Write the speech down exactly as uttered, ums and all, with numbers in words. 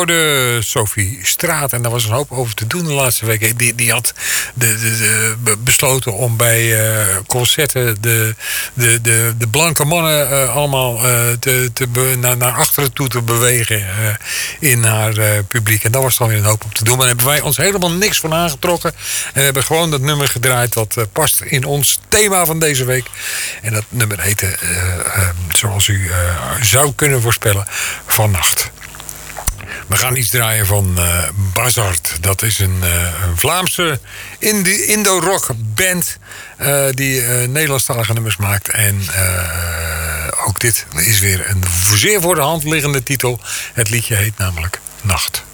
hoorde Sophie Straat. En daar was een hoop over te doen de laatste weken. Die, die had de, de, de besloten om bij uh, concerten de, de, de, de blanke mannen uh, allemaal uh, te, te be, naar, naar achteren toe te bewegen uh, in haar uh, publiek. En daar was dan weer een hoop op te doen. Maar daar hebben wij ons helemaal niks van aangetrokken. En we hebben gewoon dat nummer gedraaid dat uh, past in ons thema van deze week. En dat nummer heette, uh, uh, zoals u uh, zou kunnen voorspellen, Vannacht. We gaan iets draaien van uh, Bazard. Dat is een, uh, een Vlaamse Indo-rock band uh, die uh, Nederlandstalige nummers maakt. En uh, ook dit is weer een zeer voor de hand liggende titel. Het liedje heet namelijk Nacht.